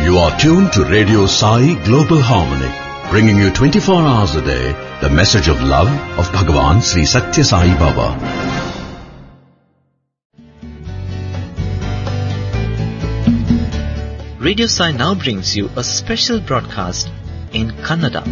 You are tuned to Radio Sai Global Harmony, bringing you 24 hours a day the message of love of Bhagavan Sri Satya Sai Baba. Radio Sai now brings you a special broadcast in Kannada.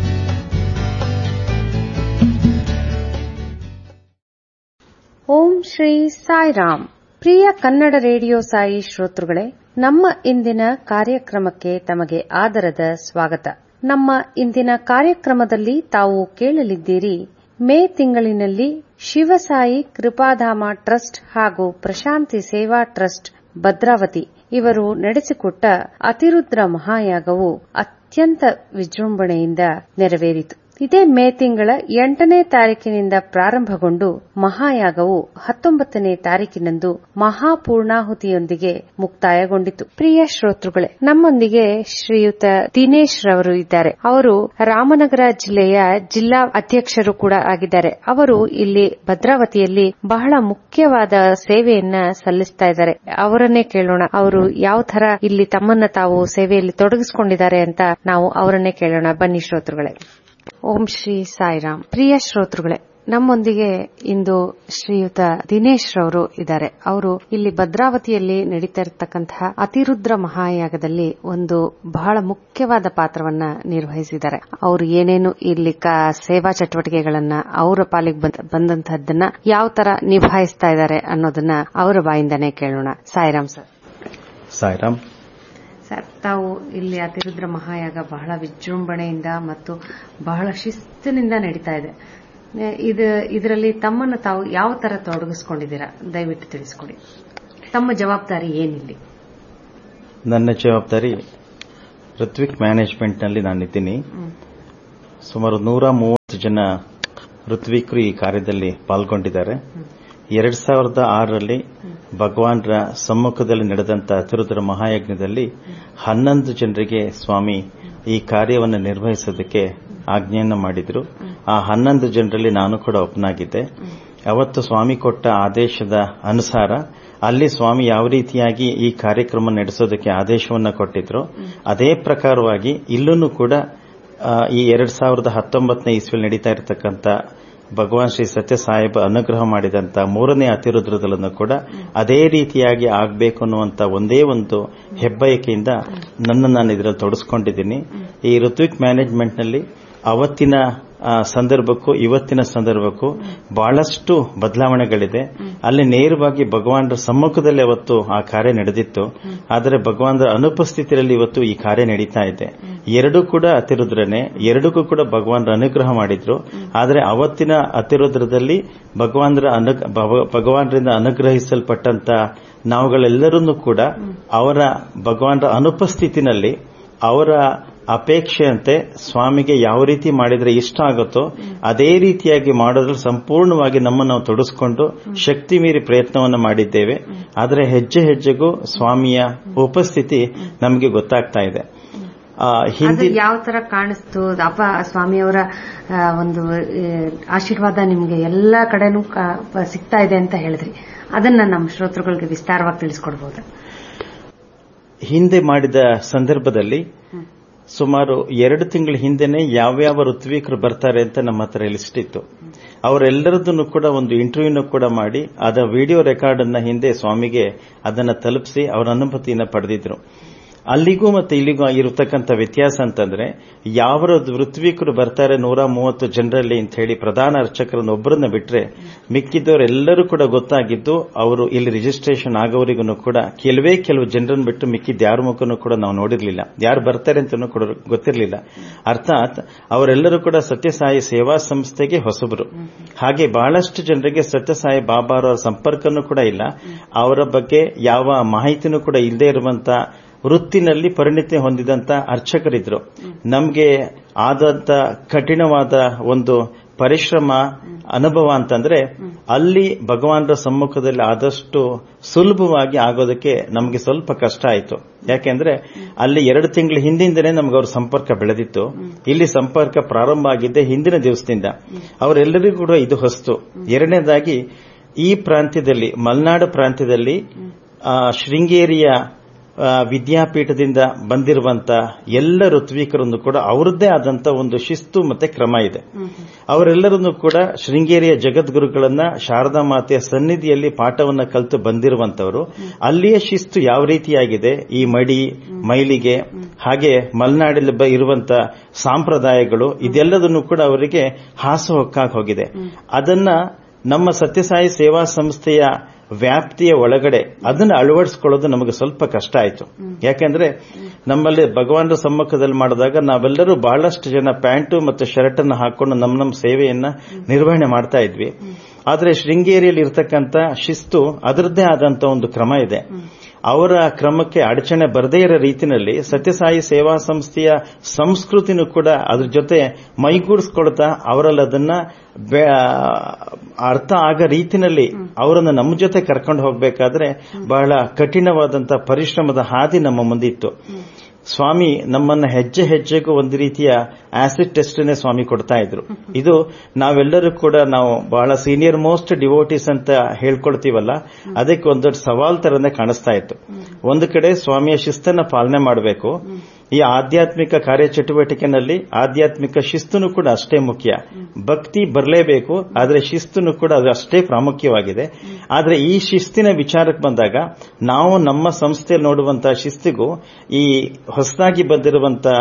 Om Shri Sairam. Priya Kannada radio Sai ಶ್ರೋತೃಗಳೇ, ನಮ್ಮ ಇಂದಿನ ಕಾರ್ಯಕ್ರಮಕ್ಕೆ ತಮಗೆ ಆದರದ ಸ್ವಾಗತ. ನಮ್ಮ ಇಂದಿನ ಕಾರ್ಯಕ್ರಮದಲ್ಲಿ ತಾವು ಕೇಳಲಿದ್ದೀರಿ, ಮೇ ತಿಂಗಳಿನಲ್ಲಿ ಶಿವಸಾಯಿ ಕೃಪಾಧಾಮ ಟ್ರಸ್ಟ್ ಹಾಗೂ ಪ್ರಶಾಂತಿ ಸೇವಾ ಟ್ರಸ್ಟ್ ಭದ್ರಾವತಿ ಇವರು ನಡೆಸಿಕೊಟ್ಟ ಅತಿರುದ್ರ ಮಹಾಯಾಗವು ಅತ್ಯಂತ ವಿಜೃಂಭಣೆಯಿಂದ ನೆರವೇರಿತು. ಇದೇ ಮೇ ತಿಂಗಳ 8ನೇ ತಾರೀಕಿನಿಂದ ಪ್ರಾರಂಭಗೊಂಡು ಮಹಾಯಾಗವು 19ನೇ ತಾರೀಕಿನಂದು ಮಹಾಪೂರ್ಣಾಹುತಿಯೊಂದಿಗೆ ಮುಕ್ತಾಯಗೊಂಡಿತು. ಪ್ರಿಯ ಶ್ರೋತೃಗಳೇ, ನಮ್ಮೊಂದಿಗೆ ಶ್ರೀಯುತ ದಿನೇಶ್ ರವರು ಇದ್ದಾರೆ. ಅವರು ರಾಮನಗರ ಜಿಲ್ಲೆಯ ಜಿಲ್ಲಾ ಅಧ್ಯಕ್ಷರು ಕೂಡ ಆಗಿದ್ದಾರೆ. ಅವರು ಇಲ್ಲಿ ಭದ್ರಾವತಿಯಲ್ಲಿ ಬಹಳ ಮುಖ್ಯವಾದ ಸೇವೆಯನ್ನ ಸಲ್ಲಿಸ್ತಾ ಇದ್ದಾರೆ. ಅವರನ್ನೇ ಕೇಳೋಣ, ಅವರು ಯಾವ ತರ ಇಲ್ಲಿ ತಮ್ಮನ್ನ ತಾವು ಸೇವೆಯಲ್ಲಿ ತೊಡಗಿಸಿಕೊಂಡಿದ್ದಾರೆ ಅಂತ ನಾವು ಅವರನ್ನೇ ಕೇಳೋಣ. ಬನ್ನಿ ಶ್ರೋತೃಗಳೇ. ಓಂ ಶ್ರೀ ಸಾಯಿರಾಮ್. ಪ್ರಿಯ ಶ್ರೋತೃಗಳೇ, ನಮ್ಮೊಂದಿಗೆ ಇಂದು ಶ್ರೀಯುತ ದಿನೇಶ್ ರವರು ಇದ್ದಾರೆ. ಅವರು ಇಲ್ಲಿ ಭದ್ರಾವತಿಯಲ್ಲಿ ನಡೀತಾ ಇರತಕ್ಕಂತಹ ಅತಿರುದ್ರ ಮಹಾಯಾಗದಲ್ಲಿ ಒಂದು ಬಹಳ ಮುಖ್ಯವಾದ ಪಾತ್ರವನ್ನ ನಿರ್ವಹಿಸಿದ್ದಾರೆ. ಅವರು ಏನೇನು ಇಲ್ಲಿ ಸೇವಾ ಚಟುವಟಿಕೆಗಳನ್ನ ಅವರ ಪಾಲಿಗೆ ಬಂದಂತಹದ್ದನ್ನ ಯಾವ ತರ ನಿಭಾಯಿಸ್ತಾ ಇದ್ದಾರೆ ಅನ್ನೋದನ್ನ ಅವರ ಬಾಯಿಂದನೇ ಕೇಳೋಣ. ಸಾಯಿರಾಮ್ ಸರ್. ಸಾಯಿರಾಮ್ ಸರ್, ತಾವು ಇಲ್ಲಿ ಅತಿರುದ್ರ ಮಹಾಯಾಗ ಬಹಳ ವಿಜೃಂಭಣೆಯಿಂದ ಮತ್ತು ಬಹಳ ಶಿಸ್ತಿನಿಂದ ನಡೀತಾ ಇದೆ. ಇದರಲ್ಲಿ ತಮ್ಮನ್ನು ತಾವು ಯಾವ ತರ ತೊಡಗಿಸಿಕೊಂಡಿದ್ದೀರಾ, ದಯವಿಟ್ಟು ತಿಳಿಸಿಕೊಡಿ. ತಮ್ಮ ಜವಾಬ್ದಾರಿ ಏನಿಲ್ಲಿ? ನನ್ನ ಜವಾಬ್ದಾರಿ ಋತ್ವಿಕ್ ಮ್ಯಾನೇಜ್ಮೆಂಟ್ ನಲ್ಲಿ ನಾನಿದ್ದೀನಿ. ಸುಮಾರು 130 ಜನ ಋತ್ವಿಕರು ಈ ಕಾರ್ಯದಲ್ಲಿ ಪಾಲ್ಗೊಂಡಿದ್ದಾರೆ. 2006ರಲ್ಲಿ ಭಗವಾನ್ರ ಸಮ್ಮುಖದಲ್ಲಿ ನಡೆದಂತ ಅತಿರುದ್ರ ಮಹಾಯಜ್ಞದಲ್ಲಿ 11 ಜನರಿಗೆ ಸ್ವಾಮಿ ಈ ಕಾರ್ಯವನ್ನು ನಿರ್ವಹಿಸೋದಕ್ಕೆ ಆಜ್ಞೆಯನ್ನು ಮಾಡಿದ್ರು. ಆ 11 ಜನರಲ್ಲಿ ನಾನು ಕೂಡ ಒಬ್ಬನಾಗಿದ್ದೆ. ಅವತ್ತು ಸ್ವಾಮಿ ಕೊಟ್ಟ ಆದೇಶದ ಅನುಸಾರ ಅಲ್ಲಿ ಸ್ವಾಮಿ ಯಾವ ರೀತಿಯಾಗಿ ಈ ಕಾರ್ಯಕ್ರಮ ನಡೆಸೋದಕ್ಕೆ ಆದೇಶವನ್ನು ಕೊಟ್ಟಿದ್ರು, ಅದೇ ಪ್ರಕಾರವಾಗಿ ಇಲ್ಲೂ ಕೂಡ ಈ 2019ನೇ ಇಸ್ವಿಯಲ್ಲಿ ನಡೀತಾ ಇರತಕ್ಕಂಥ ಭಗವಾನ್ ಶ್ರೀ ಸತ್ಯ ಸಾಹೇಬ ಅನುಗ್ರಹ ಮಾಡಿದಂತ 3ನೇ ಅತಿರುದ್ರದಲ್ಲೂ ಕೂಡ ಅದೇ ರೀತಿಯಾಗಿ ಆಗಬೇಕು ಅನ್ನುವಂತ ಒಂದೇ ಒಂದು ಹೆಬ್ಬಯಕೆಯಿಂದ ನಾನು ಇದರಲ್ಲಿ ತೊಡಗಿಸಿಕೊಂಡಿದ್ದೀನಿ. ಈ ಋತ್ವಿಕ್ ಮ್ಯಾನೇಜ್ಮೆಂಟ್ ನಲ್ಲಿ ಅವತ್ತಿನ ಸಂದರ್ಭಕ್ಕೂ ಇವತ್ತಿನ ಸಂದರ್ಭಕ್ಕೂ ಬಹಳಷ್ಟು ಬದಲಾವಣೆಗಳಿದೆ. ಅಲ್ಲಿ ನೇರವಾಗಿ ಭಗವಾನರ ಸಮ್ಮುಖದಲ್ಲಿ ಅವತ್ತು ಆ ಕಾರ್ಯ ನಡೆದಿತ್ತು. ಆದರೆ ಭಗವಾನರ ಅನುಪಸ್ಥಿತಿಯಲ್ಲಿ ಇವತ್ತು ಈ ಕಾರ್ಯ ನಡೀತಾ ಇದೆ. ಎರಡೂ ಕೂಡ ಅತಿರುದ್ರನೇ, ಎರಡಕ್ಕೂ ಕೂಡ ಭಗವಾನರ ಅನುಗ್ರಹ ಮಾಡಿದ್ರು. ಆದರೆ ಅವತ್ತಿನ ಅತಿರುದ್ರದಲ್ಲಿ ಭಗವಾನರಿಂದ ಅನುಗ್ರಹಿಸಲ್ಪಟ್ಟಂತ ನಾವುಗಳೆಲ್ಲರನ್ನೂ ಕೂಡ ಅವರ ಭಗವಾನರ ಅನುಪಸ್ಥಿತಿನಲ್ಲಿ ಅವರ ಅಪೇಕ್ಷೆಯಂತೆ ಸ್ವಾಮಿಗೆ ಯಾವ ರೀತಿ ಮಾಡಿದ್ರೆ ಇಷ್ಟ ಆಗುತ್ತೋ ಅದೇ ರೀತಿಯಾಗಿ ಮಾಡೋದ್ರಲ್ಲಿ ಸಂಪೂರ್ಣವಾಗಿ ನಮ್ಮನ್ನು ನಾವು ತೊಡಗಿಸಿಕೊಂಡು ಶಕ್ತಿ ಮೀರಿ ಪ್ರಯತ್ನವನ್ನು ಮಾಡಿದ್ದೇವೆ. ಆದರೆ ಹೆಜ್ಜೆ ಹೆಜ್ಜೆಗೂ ಸ್ವಾಮಿಯ ಉಪಸ್ಥಿತಿ ನಮಗೆ ಗೊತ್ತಾಗ್ತಾ ಇದೆ. ಹಿಂದಿ ಯಾವ ತರ ಕಾಣಿಸ್ತು ಅಪ್ಪ ಸ್ವಾಮಿಯವರ ಒಂದು ಆಶೀರ್ವಾದ ನಿಮ್ಗೆ ಎಲ್ಲಾ ಕಡೆನೂ ಸಿಗ್ತಾ ಇದೆ ಅಂತ ಹೇಳಿದ್ರಿ. ಅದನ್ನ ನಮ್ಮ ಶ್ರೋತೃಗಳಿಗೆ ವಿಸ್ತಾರವಾಗಿ ತಿಳಿಸ್ಕೊಡ್ಬಹುದು. ಹಿಂದೆ ಮಾಡಿದ ಸಂದರ್ಭದಲ್ಲಿ ಸುಮಾರು 2 ತಿಂಗಳ ಹಿಂದೆನೆ ಯಾವ್ಯಾವ ಋತ್ವಿಕರು ಬರ್ತಾರೆ ಅಂತ ನಮ್ಮ ಹತ್ರ ಲಿಸ್ಟ್ ಇತ್ತು. ಅವರೆಲ್ಲರದನ್ನು ಕೂಡ ಒಂದು ಇಂಟರ್ವ್ಯೂನ ಕೂಡ ಮಾಡಿ ಅದ ವಿಡಿಯೋ ರೆಕಾರ್ಡ್ ಅನ್ನ ಹಿಂದೆ ಸ್ವಾಮಿಗೆ ಅದನ್ನ ತಲುಪಿಸಿ ಅವರ ಅನುಮತಿಯನ್ನು ಪಡೆದಿದ್ರು. ಅಲ್ಲಿಗೂ ಮತ್ತೆ ಇಲ್ಲಿಗೂ ಇರತಕ್ಕಂಥ ವ್ಯತ್ಯಾಸ ಅಂತಂದ್ರೆ ಯಾವ ಋತ್ವಿಕರು ಬರ್ತಾರೆ 130 ಜನರಲ್ಲಿ ಅಂತ ಹೇಳಿ ಪ್ರಧಾನ ಅರ್ಚಕರನ್ನು ಒಬ್ಬರನ್ನ ಬಿಟ್ರೆ ಮಿಕ್ಕಿದ್ದವರೆಲ್ಲರೂ ಕೂಡ ಗೊತ್ತಾಗಿದ್ದು ಅವರು ಇಲ್ಲಿ ರಿಜಿಸ್ಟ್ರೇಷನ್ ಆಗೋವರಿಗೂ ಕೂಡ ಕೆಲವು ಜನರನ್ನು ಬಿಟ್ಟು ಮಿಕ್ಕಿದ್ದ ಯಾರ ಮುಖನೂ ಕೂಡ ನಾವು ನೋಡಿರಲಿಲ್ಲ. ಯಾರು ಬರ್ತಾರೆ ಅಂತನೂ ಕೂಡ ಗೊತ್ತಿರಲಿಲ್ಲ. ಅರ್ಥಾತ್ ಅವರೆಲ್ಲರೂ ಕೂಡ ಸತ್ಯಸಾಯಿ ಸೇವಾ ಸಂಸ್ಥೆಗೆ ಹೊಸಬರು. ಹಾಗೆ ಬಹಳಷ್ಟು ಜನರಿಗೆ ಸತ್ಯಸಾಯಿ ಬಾಬಾ ಅವರ ಸಂಪರ್ಕನೂ ಕೂಡ ಇಲ್ಲ. ಅವರ ಬಗ್ಗೆ ಯಾವ ಮಾಹಿತಿನೂ ಕೂಡ ಇಲ್ಲದೆ ಇರುವಂತ ವೃತ್ತಿನಲ್ಲಿ ಪರಿಣಿತಿ ಹೊಂದಿದಂತ ಅರ್ಚಕರಿದ್ರು. ನಮಗೆ ಆದಂತ ಕಠಿಣವಾದ ಒಂದು ಪರಿಶ್ರಮ ಅನುಭವ ಅಂತಂದ್ರೆ ಅಲ್ಲಿ ಭಗವಾನರ ಸಮ್ಮುಖದಲ್ಲಿ ಆದಷ್ಟು ಸುಲಭವಾಗಿ ಆಗೋದಕ್ಕೆ ನಮಗೆ ಸ್ವಲ್ಪ ಕಷ್ಟ ಆಯಿತು. ಯಾಕೆಂದ್ರೆ ಅಲ್ಲಿ 2 ತಿಂಗಳ ಹಿಂದಿಂದನೇ ನಮ್ಗೆ ಅವ್ರ ಸಂಪರ್ಕ ಬೆಳೆದಿತ್ತು. ಇಲ್ಲಿ ಸಂಪರ್ಕ ಪ್ರಾರಂಭ ಆಗಿದ್ದೆ ಹಿಂದಿನ ದಿವಸದಿಂದ. ಅವರೆಲ್ಲರಿಗೂ ಕೂಡ ಇದು ಹೊಸ್ತು. ಎರಡನೇದಾಗಿ ಈ ಪ್ರಾಂತ್ಯದಲ್ಲಿ ಮಲೆನಾಡು ಪ್ರಾಂತ್ಯದಲ್ಲಿ ಶೃಂಗೇರಿಯ ವಿದ್ಯಾಪೀಠದಿಂದ ಬಂದಿರುವಂತ ಎಲ್ಲ ಋತ್ವಿಕರನ್ನು ಕೂಡ ಅವರದ್ದೇ ಆದಂತ ಒಂದು ಶಿಸ್ತು ಮತ್ತೆ ಕ್ರಮ ಇದೆ. ಅವರೆಲ್ಲರನ್ನು ಕೂಡ ಶೃಂಗೇರಿಯ ಜಗದ್ಗುರುಗಳನ್ನ ಶಾರದಾ ಮಾತೆಯ ಸನ್ನಿಧಿಯಲ್ಲಿ ಪಾಠವನ್ನ ಕಲಿತು ಬಂದಿರುವಂತವರು. ಅಲ್ಲಿಯ ಶಿಸ್ತು ಯಾವ ರೀತಿಯಾಗಿದೆ, ಈ ಮಡಿ, ಮೈಲಿಗೆ, ಹಾಗೆ ಮಲೆನಾಡಲ್ಲಿ ಇರುವಂತ ಸಂಪ್ರದಾಯಗಳು, ಇದೆಲ್ಲದನ್ನು ಕೂಡ ಅವರಿಗೆ ಹಾಸುಹೊಕ್ಕಾಗಿ ಹೋಗಿದೆ. ಅದನ್ನ ನಮ್ಮ ಸತ್ಯಸಾಯಿ ಸೇವಾ ಸಂಸ್ಥೆಯ ವ್ಯಾಪ್ತಿಯ ಒಳಗಡೆ ಅದನ್ನು ಅಳವಡಿಸಿಕೊಳ್ಳೋದು ನಮಗೆ ಸ್ವಲ್ಪ ಕಷ್ಟ ಆಯಿತು. ಯಾಕೆಂದ್ರೆ ನಮ್ಮಲ್ಲಿ ಭಗವಾನರ ಸಮ್ಮುಖದಲ್ಲಿ ಮಾಡಿದಾಗ ನಾವೆಲ್ಲರೂ ಬಹಳಷ್ಟು ಜನ ಪ್ಯಾಂಟು ಮತ್ತು ಶರ್ಟ್ ಅನ್ನು ಹಾಕೊಂಡು ನಮ್ಮ ಸೇವೆಯನ್ನ ನಿರ್ವಹಣೆ ಮಾಡ್ತಾ ಇದ್ವಿ. ಆದರೆ ಶೃಂಗೇರಿಯಲ್ಲಿ ಇರತಕ್ಕಂತ ಶಿಸ್ತು ಅದರದ್ದೇ ಆದಂತ ಒಂದು ಕ್ರಮ ಇದೆ. ಅವರ ಕ್ರಮಕ್ಕೆ ಅಡಚಣೆ ಬರದೇ ಇರೋ ರೀತಿಯಲ್ಲಿ ಸತ್ಯಸಾಯಿ ಸೇವಾ ಸಂಸ್ಥೆಯ ಸಂಸ್ಕೃತಿನೂ ಕೂಡ ಅದ್ರ ಜೊತೆ ಮೈಗೂಡಿಸ್ಕೊಳ್ತಾ ಅವರಲ್ಲಿ ಅದನ್ನ ಅರ್ಥ ಆಗ ರೀತಿನಲ್ಲಿ ಅವರನ್ನು ನಮ್ಮ ಜೊತೆ ಕರ್ಕೊಂಡು ಹೋಗಬೇಕಾದ್ರೆ ಬಹಳ ಕಠಿಣವಾದಂತಹ ಪರಿಶ್ರಮದ ಹಾದಿ ನಮ್ಮ ಮುಂದಿತ್ತು. ಸ್ವಾಮಿ ನಮ್ಮನ್ನ ಹೆಜ್ಜೆ ಹೆಜ್ಜೆಗೂ ಒಂದು ರೀತಿಯ ಆಸಿಡ್ ಟೆಸ್ಟ್ನೇ ಸ್ವಾಮಿ ಕೊಡ್ತಾ ಇದ್ರು. ಇದು ನಾವೆಲ್ಲರೂ ಕೂಡ ನಾವು ಬಹಳ ಸೀನಿಯರ್ ಮೋಸ್ಟ್ ಡಿವೋಟೀಸ್ ಅಂತ ಹೇಳ್ಕೊಳ್ತೀವಲ್ಲ, ಅದಕ್ಕೆ ಒಂದು ದೊಡ್ಡ ಸವಾಲ್ ತರನೇ ಕಾಣಿಸ್ತಾ ಇತ್ತು. ಒಂದು ಕಡೆ ಸ್ವಾಮಿಯ ಶಿಸ್ತನ್ನ ಪಾಲನೆ ಮಾಡಬೇಕು. ಈ ಆಧ್ಯಾತ್ಮಿಕ ಕಾರ್ಯಚಟುವಟಿಕೆನಲ್ಲಿ ಆಧ್ಯಾತ್ಮಿಕ ಶಿಸ್ತುನು ಕೂಡ ಅಷ್ಟೇ ಮುಖ್ಯ. ಭಕ್ತಿ ಬರಲೇಬೇಕು, ಆದರೆ ಶಿಸ್ತುನು ಕೂಡ ಅದು ಅಷ್ಟೇ ಪ್ರಾಮುಖ್ಯವಾಗಿದೆ. ಆದರೆ ಈ ಶಿಸ್ತಿನ ವಿಚಾರಕ್ಕೆ ಬಂದಾಗ ನಾವು ನಮ್ಮ ಸಂಸ್ಥೆಯಲ್ಲಿ ನೋಡುವಂತಹ ಶಿಸ್ತಿಗೂ ಈ ಹೊಸದಾಗಿ ಬಂದಿರುವಂತಹ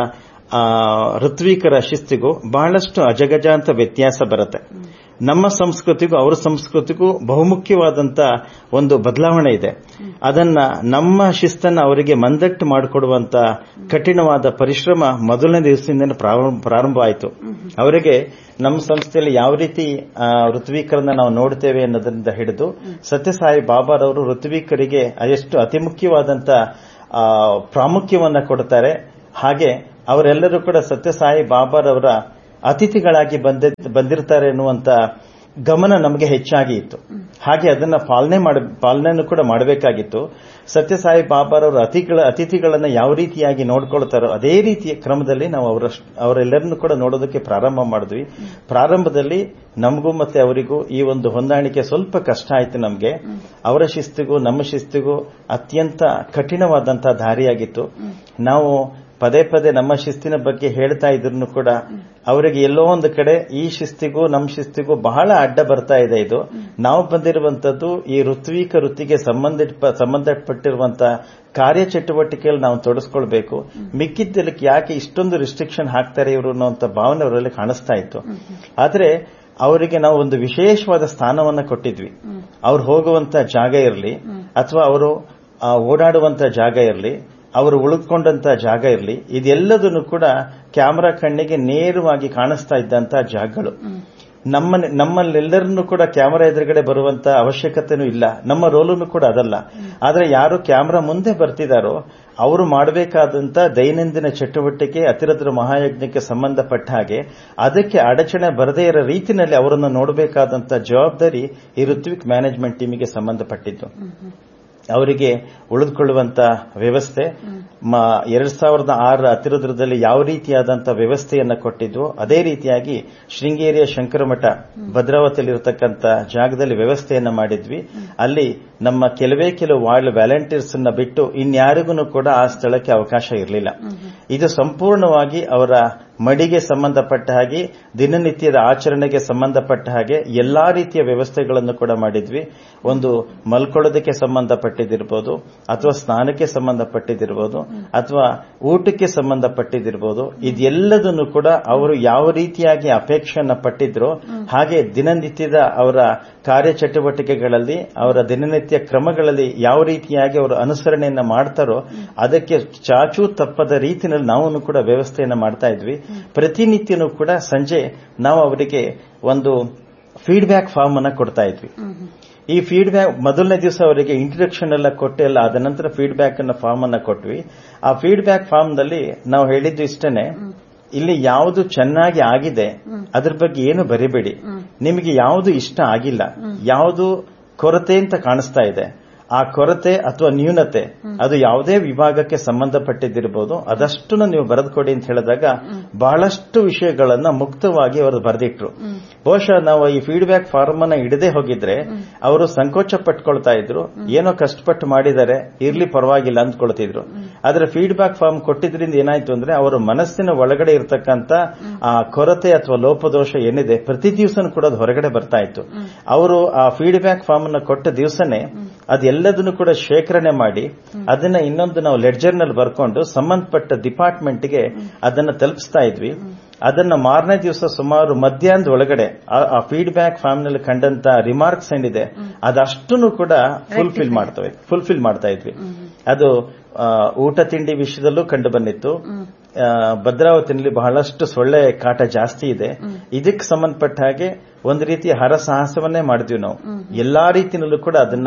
ಋತ್ವಿಕರ ಶಿಸ್ತಿಗೂ ಬಹಳಷ್ಟು ಅಜಗಜಾಂತ ವ್ಯತ್ಯಾಸ ಬರುತ್ತೆ. ನಮ್ಮ ಸಂಸ್ಕೃತಿಗೂ ಅವರ ಸಂಸ್ಕೃತಿಗೂ ಬಹುಮುಖ್ಯವಾದಂತ ಒಂದು ಬದಲಾವಣೆ ಇದೆ. ಅದನ್ನ ನಮ್ಮ ಶಿಸ್ತನ್ನ ಅವರಿಗೆ ಮಂದಟ್ಟು ಮಾಡಿಕೊಡುವಂತ ಕಠಿಣವಾದ ಪರಿಶ್ರಮ ಮೊದಲನೇ ದಿವಸದಿಂದ ಪ್ರಾರಂಭ ಆಯಿತು. ಅವರಿಗೆ ನಮ್ಮ ಸಂಸ್ಥೆಯಲ್ಲಿ ಯಾವ ರೀತಿ ಋತ್ವಿಕರನ್ನ ನಾವು ನೋಡ್ತೇವೆ ಅನ್ನೋದ್ರಿಂದ ಹಿಡಿದು ಸತ್ಯಸಾಯಿ ಬಾಬಾರವರು ಋತ್ವಿಕರಿಗೆ ಎಷ್ಟು ಅತಿ ಮುಖ್ಯವಾದಂತ ಪ್ರಾಮುಖ್ಯವನ್ನ ಕೊಡ್ತಾರೆ. ಹಾಗೆ ಅವರೆಲ್ಲರೂ ಕೂಡ ಸತ್ಯಸಾಯಿ ಬಾಬಾರವರ ಅತಿಥಿಗಳಾಗಿ ಬಂದಿರ್ತಾರೆ ಎನ್ನುವಂತ ಗಮನ ನಮಗೆ ಹೆಚ್ಚಾಗಿ ಇತ್ತು. ಹಾಗೆ ಅದನ್ನ ಪಾಲನೆಯನ್ನು ಕೂಡ ಮಾಡಬೇಕಾಗಿತ್ತು. ಸತ್ಯಸಾಯಿ ಬಾಬಾರವರ ಅತಿಥಿಗಳನ್ನ ಯಾವ ರೀತಿಯಾಗಿ ನೋಡ್ಕೊಳ್ತಾರೋ ಅದೇ ರೀತಿಯ ಕ್ರಮದಲ್ಲಿ ನಾವು ಅವರೆಲ್ಲರನ್ನು ಕೂಡ ನೋಡೋದಕ್ಕೆ ಪ್ರಾರಂಭ ಮಾಡಿದ್ವಿ. ಪ್ರಾರಂಭದಲ್ಲಿ ನಮಗೂ ಮತ್ತೆ ಅವರಿಗೂ ಈ ಒಂದು ಹೊಂದಾಣಿಕೆ ಸ್ವಲ್ಪ ಕಷ್ಟ ಆಯಿತು. ನಮಗೆ ಅವರ ಶಿಸ್ತಿಗೂ ನಮ್ಮ ಶಿಸ್ತಿಗೂ ಅತ್ಯಂತ ಕಠಿಣವಾದಂತಹ ದಾರಿಯಾಗಿತ್ತು. ನಾವು ಪದೇ ಪದೇ ನಮ್ಮ ಶಿಸ್ತಿನ ಬಗ್ಗೆ ಹೇಳ್ತಾ ಇದ್ರು ಕೂಡ ಅವರಿಗೆ ಎಲ್ಲೋ ಒಂದು ಕಡೆ ಈ ಶಿಸ್ತಿಗೂ ನಮ್ಮ ಶಿಸ್ತಿಗೂ ಬಹಳ ಅಡ್ಡ ಬರ್ತಾ ಇದೆ. ಇದು ನಾವು ಬಂದಿರುವಂತದ್ದು ಈ ಋತ್ವಿಕ ವೃತ್ತಿಗೆ ಸಂಬಂಧಪಟ್ಟಿರುವಂತಹ ಕಾರ್ಯಚಟುವಟಿಕೆಯಲ್ಲಿ ನಾವು ತೊಡಸ್ಕೊಳ್ಬೇಕು. ಮಿಕ್ಕಿದ್ದಕ್ಕೆ ಯಾಕೆ ಇಷ್ಟೊಂದು ರಿಸ್ಟ್ರಿಕ್ಷನ್ ಹಾಕ್ತಾರೆ ಇವರು ಅನ್ನುವಂಥ ಭಾವನೆ ಅವರಲ್ಲಿ ಕಾಣಿಸ್ತಾ ಇತ್ತು. ಆದರೆ ಅವರಿಗೆ ನಾವು ಒಂದು ವಿಶೇಷವಾದ ಸ್ಥಾನವನ್ನ ಕೊಟ್ಟಿದ್ವಿ. ಅವ್ರು ಹೋಗುವಂತ ಜಾಗ ಇರಲಿ ಅಥವಾ ಅವರು ಓಡಾಡುವಂತ ಜಾಗ ಇರಲಿ, ಅವರು ಉಳಿದುಕೊಂಡಂತ ಜಾಗ ಇರಲಿ, ಇದೆಲ್ಲದನ್ನು ಕೂಡ ಕ್ಯಾಮೆರಾ ಕಣ್ಣಿಗೆ ನೇರವಾಗಿ ಕಾಣಿಸ್ತಾ ಇದ್ದಂತಹ ಜಾಗಗಳು. ನಮ್ಮಲ್ಲೆಲ್ಲರನ್ನೂ ಕೂಡ ಕ್ಯಾಮೆರಾ ಎದುರುಗಡೆ ಬರುವಂತ ಅವಶ್ಯಕತೆನೂ ಇಲ್ಲ. ನಮ್ಮ ರೋಲನ್ನು ಕೂಡ ಅದಲ್ಲ. ಆದರೆ ಯಾರು ಕ್ಯಾಮೆರಾ ಮುಂದೆ ಬರ್ತಿದಾರೋ ಅವರು ಮಾಡಬೇಕಾದಂತ ದೈನಂದಿನ ಚಟುವಟಿಕೆ ಅತಿರದ್ರ ಮಹಾಯಜ್ಞಕ್ಕೆ ಸಂಬಂಧಪಟ್ಟ ಹಾಗೆ ಅದಕ್ಕೆ ಅಡಚಣೆ ಬರದೇ ಇರೋ ರೀತಿಯಲ್ಲಿ ಅವರನ್ನು ನೋಡಬೇಕಾದಂತ ಜವಾಬ್ದಾರಿ ಈ ಋತ್ವಿಕ್ ಮ್ಯಾನೇಜ್ಮೆಂಟ್ ಟೀಮಿಗೆ ಸಂಬಂಧಪಟ್ಟಿದ್ದು. ಅವರಿಗೆ ಉಳಿದುಕೊಳ್ಳುವಂತ ವ್ಯವಸ್ಥೆ 2006 ಅತಿರುದ್ರದಲ್ಲಿ ಯಾವ ರೀತಿಯಾದಂತಹ ವ್ಯವಸ್ಥೆಯನ್ನ ಕೊಟ್ಟಿದ್ವು ಅದೇ ರೀತಿಯಾಗಿ ಶೃಂಗೇರಿಯ ಶಂಕರಮಠ ಭದ್ರಾವತಿಯಲ್ಲಿರತಕ್ಕಂಥ ಜಾಗದಲ್ಲಿ ವ್ಯವಸ್ಥೆಯನ್ನ ಮಾಡಿದ್ವಿ. ಅಲ್ಲಿ ನಮ್ಮ ಕೆಲವು ವ್ಯಾಲಂಟಿಯರ್ಸ್ ಅನ್ನ ಬಿಟ್ಟು ಇನ್ಯಾರಿಗೂ ಕೂಡ ಆ ಸ್ಥಳಕ್ಕೆ ಅವಕಾಶ ಇರಲಿಲ್ಲ. ಇದು ಸಂಪೂರ್ಣವಾಗಿ ಅವರ ಮಡಿಗೆ ಸಂಬಂಧಪಟ್ಟ ಹಾಗೆ ದಿನನಿತ್ಯದ ಆಚರಣೆಗೆ ಸಂಬಂಧಪಟ್ಟ ಹಾಗೆ ಎಲ್ಲಾ ರೀತಿಯ ವ್ಯವಸ್ಥೆಗಳನ್ನು ಕೂಡ ಮಾಡಿದ್ವಿ. ಒಂದು ಮಲ್ಕೊಳ್ಳೋದಕ್ಕೆ ಸಂಬಂಧಪಟ್ಟಿದ್ದಿರಬಹುದು ಅಥವಾ ಸ್ನಾನಕ್ಕೆ ಸಂಬಂಧಪಟ್ಟಿದ್ದಿರಬಹುದು ಅಥವಾ ಊಟಕ್ಕೆ ಸಂಬಂಧಪಟ್ಟಿದ್ದಿರಬಹುದು. ಇದೆಲ್ಲದನ್ನು ಕೂಡ ಅವರು ಯಾವ ರೀತಿಯಾಗಿ ಅಪೇಕ್ಷೆಯನ್ನ ಪಟ್ಟಿದ್ರೋ ಹಾಗೆ ದಿನನಿತ್ಯದ ಅವರ ಕಾರ್ಯಚಟುವಟಿಕೆಗಳಲ್ಲಿ ಅವರ ದಿನನಿತ್ಯ ಕ್ರಮಗಳಲ್ಲಿ ಯಾವ ರೀತಿಯಾಗಿ ಅವರು ಅನುಸರಣೆಯನ್ನ ಮಾಡ್ತಾರೋ ಅದಕ್ಕೆ ಚಾಚೂ ತಪ್ಪದ ರೀತಿಯಲ್ಲಿ ನಾವು ಕೂಡ ವ್ಯವಸ್ಥೆಯನ್ನ ಮಾಡ್ತಾ ಇದ್ವಿ. ಪ್ರತಿನಿತ್ಯನೂ ಕೂಡ ಸಂಜೆ ನಾವು ಅವರಿಗೆ ಒಂದು ಫೀಡ್ಬ್ಯಾಕ್ ಫಾರ್ಮ್ ಅನ್ನ ಕೊಡ್ತಾ ಇದ್ವಿ. ಈ ಫೀಡ್ಬ್ಯಾಕ್ ಮೊದಲನೇ ದಿವಸ ಅವರಿಗೆ ಇಂಟ್ರಡಕ್ಷನ್ ಎಲ್ಲ ಕೊಟ್ಟೆಲ್ಲ ಆದ ನಂತರ ಫೀಡ್ಬ್ಯಾಕ್ ಅನ್ನ ಫಾರ್ಮ್ ಅನ್ನ ಕೊಟ್ವಿ. ಆ ಫೀಡ್ಬ್ಯಾಕ್ ಫಾರ್ಮ್ ನಲ್ಲಿ ನಾವು ಹೇಳಿದ್ದು ಇಷ್ಟೇನೆ, ಇಲ್ಲಿ ಯಾವುದು ಚೆನ್ನಾಗಿ ಆಗಿದೆ ಅದ್ರ ಬಗ್ಗೆ ಏನು ಬರಿಬೇಡಿ, ನಿಮಗೆ ಯಾವುದು ಇಷ್ಟ ಆಗಿಲ್ಲ, ಯಾವುದು ಕೊರತೆ ಅಂತ ಕಾಣಿಸ್ತಾ ಇದೆ ಆ ಕೊರತೆ ಅಥವಾ ನ್ಯೂನತೆ ಅದು ಯಾವುದೇ ವಿಭಾಗಕ್ಕೆ ಸಂಬಂಧಪಟ್ಟಿದ್ದಿರಬಹುದು, ಅದಷ್ಟನ್ನು ನೀವು ಬರೆದುಕೊಡಿ ಅಂತ ಹೇಳಿದಾಗ ಬಹಳಷ್ಟು ವಿಷಯಗಳನ್ನ ಮುಕ್ತವಾಗಿ ಅವರು ಬರೆದಿಟ್ರು. ಬಹುಶಃ ನಾವು ಈ ಫೀಡ್ಬ್ಯಾಕ್ ಫಾರ್ಮ್ ಅನ್ನ ಹಿಡದೆ ಹೋಗಿದ್ರೆ ಅವರು ಸಂಕೋಚ ಪಟ್ಕೊಳ್ತಾ ಇದ್ರು, ಏನೋ ಕಷ್ಟಪಟ್ಟು ಮಾಡಿದ್ದಾರೆ, ಇರ್ಲಿ ಪರವಾಗಿಲ್ಲ ಅಂದ್ಕೊಳ್ತಿದ್ರು. ಆದ್ರೆ ಫೀಡ್ಬ್ಯಾಕ್ ಫಾರ್ಮ್ ಕೊಟ್ಟಿದ್ರಿಂದ ಏನಾಯ್ತು ಅಂದ್ರೆ ಅವರ ಮನಸ್ಸಿನ ಒಳಗಡೆ ಇರತಕ್ಕಂತ ಆ ಕೊರತೆ ಅಥವಾ ಲೋಪದೋಷ ಏನಿದೆ ಪ್ರತಿ ದಿವಸನೂ ಕೂಡ ಅದು ಹೊರಗಡೆ ಬರ್ತಾ ಇತ್ತು. ಅವರು ಆ ಫೀಡ್ಬ್ಯಾಕ್ ಫಾರ್ಮ್ ಅನ್ನು ಕೊಟ್ಟ ದಿವಸನೇ ಅದೆಲ್ಲದನ್ನು ಕೂಡ ಶೇಖರಣೆ ಮಾಡಿ ಅದನ್ನ ಇನ್ನೊಂದು ನಾವು ಲೆಡ್ಜರ್ ನಲ್ಲಿ ಬರ್ಕೊಂಡು ಸಂಬಂಧಪಟ್ಟ ಡಿಪಾರ್ಟ್ಮೆಂಟ್ಗೆ ಅದನ್ನ ತಲುಪಿಸ್ತಾ ಇದ್ವಿ. ಅದನ್ನ ಮಾರನೇ ದಿವಸ ಸುಮಾರು ಮಧ್ಯಾಹ್ನದ ಒಳಗಡೆ ಆ ಫೀಡ್ಬ್ಯಾಕ್ ಫಾರ್ಮ್ ನಲ್ಲಿ ಕಂಡಂತ ರಿಮಾರ್ಕ್ಸ್ ಏನಿದೆ ಅದಷ್ಟನ್ನು ಕೂಡ ಫುಲ್ಫಿಲ್ ಮಾಡ್ತಾ ಇದ್ವಿ. ಅದು ಊಟ ತಿಂಡಿ ವಿಷಯದಲ್ಲೂ ಕಂಡು ಬಂದಿತ್ತು. ಭದ್ರಾವತಿನಲ್ಲಿ ಬಹಳಷ್ಟು ಸೊಳ್ಳೆ ಕಾಟ ಜಾಸ್ತಿ ಇದೆ. ಇದಕ್ಕೆ ಸಂಬಂಧಪಟ್ಟ ಹಾಗೆ ಒಂದು ರೀತಿಯ ಹರಸಾಹಸವನ್ನೇ ಮಾಡಿದ್ವಿ ನಾವು ಎಲ್ಲಾ ರೀತಿಯಲ್ಲೂ ಕೂಡ ಅದನ್ನ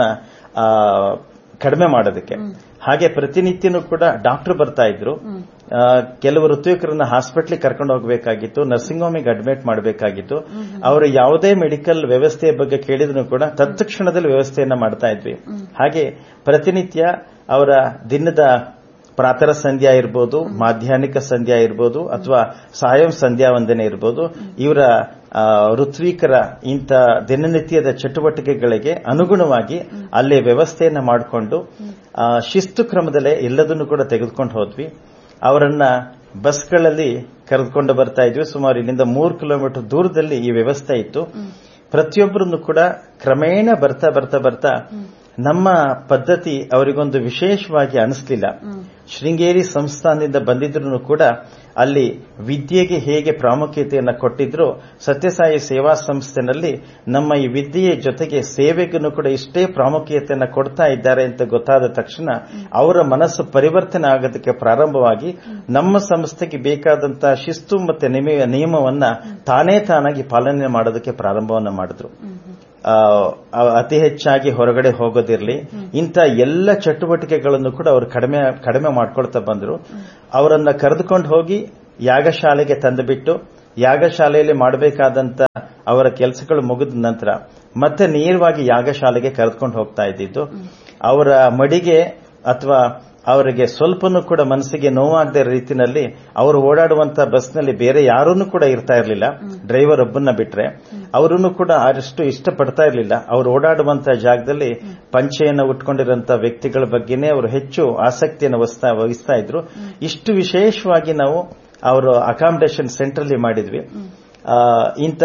ಕಡಿಮೆ ಮಾಡೋದಕ್ಕೆ. ಹಾಗೆ ಪ್ರತಿನಿತ್ಯನೂ ಕೂಡ ಡಾಕ್ಟರ್ ಬರ್ತಾ ಇದ್ರು. ಕೆಲವು ಋತುವಿಕರನ್ನ ಹಾಸ್ಪಿಟಲ್ ಕರ್ಕೊಂಡು ಹೋಗಬೇಕಾಗಿತ್ತು, ನರ್ಸಿಂಗ್ ಹೋಮಿಗೆ ಅಡ್ಮಿಟ್ ಮಾಡಬೇಕಾಗಿತ್ತು. ಅವರು ಯಾವುದೇ ಮೆಡಿಕಲ್ ವ್ಯವಸ್ಥೆಯ ಬಗ್ಗೆ ಕೇಳಿದ್ರು ಕೂಡ ತತ್ಕ್ಷಣದಲ್ಲಿ ವ್ಯವಸ್ಥೆಯನ್ನ ಮಾಡ್ತಾ ಇದ್ವಿ. ಹಾಗೆ ಪ್ರತಿನಿತ್ಯ ಅವರ ದಿನದ ಪ್ರಾತಃ ಸಂಧ್ಯಾ ಇರ್ಬೋದು, ಮಾಧ್ಯಾಹ್ನಿಕ ಸಂಧ್ಯಾ ಇರ್ಬೋದು, ಅಥವಾ ಸಾಯಂ ಸಂಧ್ಯಾ ವಂದನೆ ಇರ್ಬೋದು, ಇವರ ಋತ್ವಿಕರ ಇಂಥ ದಿನನಿತ್ಯದ ಚಟುವಟಿಕೆಗಳಿಗೆ ಅನುಗುಣವಾಗಿ ಅಲ್ಲೇ ವ್ಯವಸ್ಥೆಯನ್ನ ಮಾಡಿಕೊಂಡು ಶಿಸ್ತು ಕ್ರಮದಲ್ಲೇ ಎಲ್ಲದನ್ನು ಕೂಡ ತೆಗೆದುಕೊಂಡು ಹೋದ್ವಿ. ಅವರನ್ನ ಬಸ್ಗಳಲ್ಲಿ ಕರೆದುಕೊಂಡು ಬರ್ತಾ ಇದ್ವಿ. ಸುಮಾರು ಇಲ್ಲಿಂದ 3 ಕಿಲೋಮೀಟರ್ ದೂರದಲ್ಲಿ ಈ ವ್ಯವಸ್ಥೆ ಇತ್ತು. ಪ್ರತಿಯೊಬ್ಬರನ್ನು ಕೂಡ ಕ್ರಮೇಣ ಬರ್ತಾ ಬರ್ತಾ ಬರ್ತಾ ನಮ್ಮ ಪದ್ಧತಿ ಅವರಿಗೊಂದು ವಿಶೇಷವಾಗಿ ಅನಿಸ್ಲಿಲ್ಲ. ಶೃಂಗೇರಿ ಸಂಸ್ಥಾನದಿಂದ ಬಂದಿದ್ರು ಕೂಡ ಅಲ್ಲಿ ವಿದ್ಯೆಗೆ ಹೇಗೆ ಪ್ರಾಮುಖ್ಯತೆಯನ್ನು ಕೊಟ್ಟಿದ್ರು, ಸತ್ಯಸಾಯಿ ಸೇವಾ ಸಂಸ್ಥೆನಲ್ಲಿ ನಮ್ಮ ಈ ವಿದ್ಯೆಯ ಜೊತೆಗೆ ಸೇವೆಗೂ ಕೂಡ ಇಷ್ಟೇ ಪ್ರಾಮುಖ್ಯತೆಯನ್ನು ಕೊಡ್ತಾ ಇದ್ದಾರೆ ಅಂತ ಗೊತ್ತಾದ ತಕ್ಷಣ ಅವರ ಮನಸ್ಸು ಪರಿವರ್ತನೆ ಆಗೋದಕ್ಕೆ ಪ್ರಾರಂಭವಾಗಿ ನಮ್ಮ ಸಂಸ್ಥೆಗೆ ಬೇಕಾದಂತಹ ಶಿಸ್ತು ಮತ್ತೆ ನಿಯಮವನ್ನ ತಾನಾಗಿ ಪಾಲನೆ ಮಾಡೋದಕ್ಕೆ ಪ್ರಾರಂಭವನ್ನ ಮಾಡಿದ್ರು. ಅತಿ ಹೆಚ್ಚಾಗಿ ಹೊರಗಡೆ ಹೋಗೋದಿರಲಿ, ಇಂಥ ಎಲ್ಲ ಚಟುವಟಿಕೆಗಳನ್ನು ಕೂಡ ಅವರು ಕಡಿಮೆ ಮಾಡ್ಕೊಳ್ತಾ ಬಂದರು. ಅವರನ್ನ ಕರೆದುಕೊಂಡು ಹೋಗಿ ಯಾಗಶಾಲೆಗೆ ತಂದುಬಿಟ್ಟು ಯಾಗಶಾಲೆಯಲ್ಲಿ ಮಾಡಬೇಕಾದಂತ ಅವರ ಕೆಲಸಗಳು ಮುಗಿದ ನಂತರ ಮತ್ತೆ ನೇರವಾಗಿ ಯಾಗಶಾಲೆಗೆ ಕರೆದುಕೊಂಡು ಹೋಗ್ತಾ ಇದ್ದಿದ್ದು. ಅವರ ಮಡಿಗೆ ಅಥವಾ ಅವರಿಗೆ ಸ್ವಲ್ಪನೂ ಕೂಡ ಮನಸ್ಸಿಗೆ ನೋವಾಗದ ರೀತಿಯಲ್ಲಿ ಅವರು ಓಡಾಡುವಂತಹ ಬಸ್ನಲ್ಲಿ ಬೇರೆ ಯಾರನ್ನೂ ಕೂಡ ಇರ್ತಾ ಇರಲಿಲ್ಲ, ಡ್ರೈವರ್ ಒಬ್ಬನ್ನ ಬಿಟ್ರೆ. ಅವರನ್ನು ಕೂಡ ಅಷ್ಟು ಇಷ್ಟಪಡ್ತಾ ಇರಲಿಲ್ಲ. ಅವರು ಓಡಾಡುವಂತಹ ಜಾಗದಲ್ಲಿ ಪಂಚೆಯನ್ನು ಉಟ್ಕೊಂಡಿರುವಂತಹ ವ್ಯಕ್ತಿಗಳ ಬಗ್ಗೆನೇ ಅವರು ಹೆಚ್ಚು ಆಸಕ್ತಿಯನ್ನು ವಹಿಸ್ತಾ ಇದ್ರು. ಇಷ್ಟು ವಿಶೇಷವಾಗಿ ನಾವು ಅವರು ಅಕಾಮಿಡೇಷನ್ ಸೆಂಟರ್ ಮಾಡಿದ್ವಿ. ಇಂಥ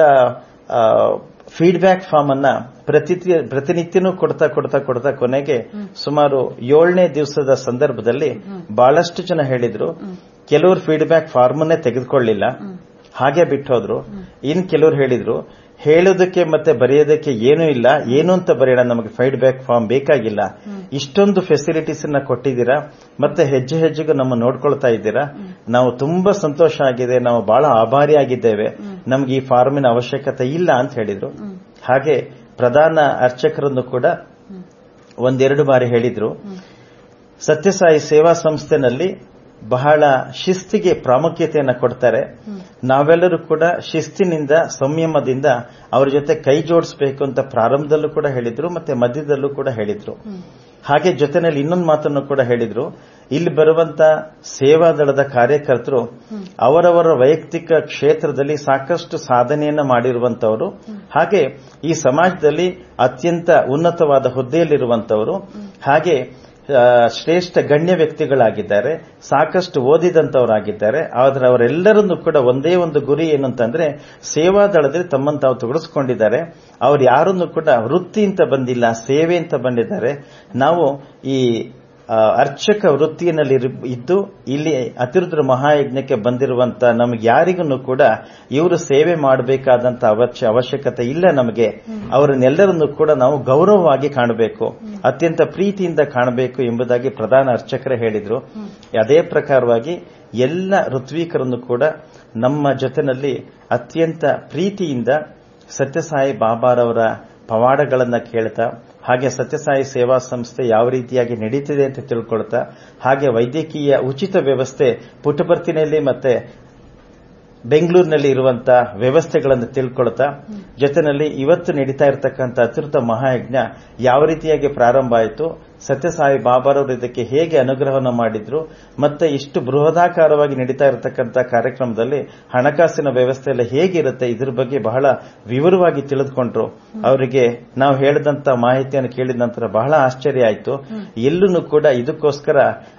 ಫೀಡ್ಬ್ಯಾಕ್ ಫಾರ್ಮ್ ಅನ್ನ ಪ್ರತಿನಿತ್ಯನೂ ಕೊಡ್ತಾ ಕೊನೆಗೆ ಸುಮಾರು 7ನೇ ದಿವಸದ ಸಂದರ್ಭದಲ್ಲಿ ಬಹಳಷ್ಟು ಜನ ಹೇಳಿದ್ರು, ಕೆಲವರು ಫೀಡ್ಬ್ಯಾಕ್ ಫಾರ್ಮ್ ಅನ್ನೇ ತೆಗೆದುಕೊಳ್ಳಿಲ್ಲ, ಹಾಗೆ ಬಿಟ್ಟೋದ್ರು. ಇನ್ ಕೆಲವರು ಹೇಳಿದ್ರು, ಹೇಳೋದಕ್ಕೆ ಮತ್ತೆ ಬರೆಯೋದಕ್ಕೆ ಏನೂ ಇಲ್ಲ, ಏನು ಅಂತ ಬರೆಯೋಣ, ನಮಗೆ ಫೀಡ್ಬ್ಯಾಕ್ ಫಾರ್ಮ್ ಬೇಕಾಗಿಲ್ಲ, ಇಷ್ಟೊಂದು ಫೆಸಿಲಿಟೀಸ್ ಅನ್ನ ಕೊಟ್ಟಿದ್ದೀರಾ, ಮತ್ತೆ ಹೆಜ್ಜೆ ಹೆಜ್ಜೆಗೂ ನಮ್ಮ ನೋಡ್ಕೊಳ್ತಾ ಇದ್ದೀರಾ, ನಾವು ತುಂಬಾ ಸಂತೋಷ ಆಗಿದೆ, ನಾವು ಬಹಳ ಆಭಾರಿಯಾಗಿದ್ದೇವೆ, ನಮ್ಗೆ ಈ ಫಾರ್ಮಿನ ಅವಶ್ಯಕತೆ ಇಲ್ಲ ಅಂತ ಹೇಳಿದ್ರು. ಹಾಗೆ ಪ್ರಧಾನ ಅರ್ಚಕರನ್ನು ಕೂಡ 1-2 ಬಾರಿ ಹೇಳಿದ್ರು, ಸತ್ಯಸಾಯಿ ಸೇವಾ ಸಂಸ್ಥೆನಲ್ಲಿ ಬಹಳ ಶಿಸ್ತಿಗೆ ಪ್ರಾಮುಖ್ಯತೆಯನ್ನು ಕೊಡ್ತಾರೆ, ನಾವೆಲ್ಲರೂ ಕೂಡ ಶಿಸ್ತಿನಿಂದ ಸಂಯಮದಿಂದ ಅವರ ಜೊತೆ ಕೈ ಜೋಡಿಸಬೇಕು ಅಂತ ಪ್ರಾರಂಭದಲ್ಲೂ ಕೂಡ ಹೇಳಿದ್ರು, ಮತ್ತೆ ಮಧ್ಯದಲ್ಲೂ ಕೂಡ ಹೇಳಿದ್ರು. ಹಾಗೆ ಜೊತೆನಲ್ಲಿ ಇನ್ನೊಂದು ಮಾತನ್ನು ಕೂಡ ಹೇಳಿದ್ರು, ಇಲ್ಲಿ ಬರುವಂತ ಸೇವಾದಳದ ಕಾರ್ಯಕರ್ತರು ಅವರವರ ವೈಯಕ್ತಿಕ ಕ್ಷೇತ್ರದಲ್ಲಿ ಸಾಕಷ್ಟು ಸಾಧನೆಯನ್ನ ಮಾಡಿರುವಂತವರು, ಹಾಗೆ ಈ ಸಮಾಜದಲ್ಲಿ ಅತ್ಯಂತ ಉನ್ನತವಾದ ಹುದ್ದೆಯಲ್ಲಿರುವಂತವರು, ಹಾಗೆ ಶ್ರೇಷ್ಠ ಗಣ್ಯ ವ್ಯಕ್ತಿಗಳಾಗಿದ್ದಾರೆ, ಸಾಕಷ್ಟು ಓದಿದಂತವರಾಗಿದ್ದಾರೆ. ಆದರೆ ಅವರೆಲ್ಲರನ್ನೂ ಕೂಡ ಒಂದೇ ಒಂದು ಗುರಿ ಏನು ಅಂತಂದ್ರೆ ಸೇವಾದಳದಲ್ಲಿ ತಮ್ಮನ್ನು ತಾವು ತೊಡಗಿಸಿಕೊಂಡಿದ್ದಾರೆ. ಅವ್ರು ಯಾರನ್ನು ಕೂಡ ವೃತ್ತಿ ಅಂತ ಬಂದಿಲ್ಲ, ಸೇವೆ ಅಂತ ಬಂದಿದ್ದಾರೆ. ನಾವು ಈ ಅರ್ಚಕ ವೃತ್ತಿಯಲ್ಲಿ ಇದ್ದು ಇಲ್ಲಿ ಅತಿರುದ್ರ ಮಹಾಯಜ್ಞಕ್ಕೆ ಬಂದಿರುವಂತ ನಮಗೆ ಯಾರಿಗೂ ಕೂಡ ಇವರು ಸೇವೆ ಮಾಡಬೇಕಾದಂತ ಅವಶ್ಯಕತೆ ಇಲ್ಲ ನಮಗೆ. ಅವರನ್ನೆಲ್ಲರನ್ನು ಕೂಡ ನಾವು ಗೌರವವಾಗಿ ಕಾಣಬೇಕು, ಅತ್ಯಂತ ಪ್ರೀತಿಯಿಂದ ಕಾಣಬೇಕು ಎಂಬುದಾಗಿ ಪ್ರಧಾನ ಅರ್ಚಕರೇ ಹೇಳಿದ್ರು. ಅದೇ ಪ್ರಕಾರವಾಗಿ ಎಲ್ಲ ಋತ್ವಿಕರನ್ನು ಕೂಡ ನಮ್ಮ ಜೊತೆನಲ್ಲಿ ಅತ್ಯಂತ ಪ್ರೀತಿಯಿಂದ ಸತ್ಯಸಾಯಿ ಬಾಬಾರವರ ಪವಾಡಗಳನ್ನ ಕೇಳ್ತಾ, ಹಾಗೆ ಸತ್ಯಸಾಯಿ ಸೇವಾ ಸಂಸ್ಥೆ ಯಾವ ರೀತಿಯಾಗಿ ನಡೀತಿದೆ ಅಂತ ತಿಳ್ಕೊಳ್ತಾ, ಹಾಗೆ ವೈದ್ಯಕೀಯ ಉಚಿತ ವ್ಯವಸ್ಥೆ ಪುಟ್ಟಪರ್ತಿನಲ್ಲಿ ಮತ್ತೆ ಬೆಂಗಳೂರಿನಲ್ಲಿ ಇರುವಂತಹ ವ್ಯವಸ್ಥೆಗಳನ್ನು ತಿಳ್ಕೊಳ್ತಾ, ಜೊತೆಯಲ್ಲಿ ಇವತ್ತು ನಡೀತಾ ಇರತಕ್ಕಂಥ ಅತಿರುತ ಮಹಾಯಜ್ಞ ಯಾವ ರೀತಿಯಾಗಿ ಪ್ರಾರಂಭ ಆಯಿತು, ಸತ್ಯಸಾಯಿ ಬಾಬಾರವರು ಇದಕ್ಕೆ ಹೇಗೆ ಅನುಗ್ರಹವನ್ನು ಮಾಡಿದ್ರು, ಮತ್ತೆ ಇಷ್ಟು ಬೃಹದಾಕಾರವಾಗಿ ನಡೀತಾ ಇರತಕ್ಕಂಥ ಕಾರ್ಯಕ್ರಮದಲ್ಲಿ ಹಣಕಾಸಿನ ವ್ಯವಸ್ಥೆ ಎಲ್ಲ ಹೇಗಿರುತ್ತೆ ಇದ್ರ ಬಗ್ಗೆ ಬಹಳ ವಿವರವಾಗಿ ತಿಳಿದುಕೊಂಡ್ರು. ಅವರಿಗೆ ನಾವು ಹೇಳಿದಂತ ಮಾಹಿತಿಯನ್ನು ಕೇಳಿದ ನಂತರ ಬಹಳ ಆಶ್ಚರ್ಯ ಆಯಿತು. ಎಲ್ಲೂ ಕೂಡ ಇದಕ್ಕೋಸ್ಕರ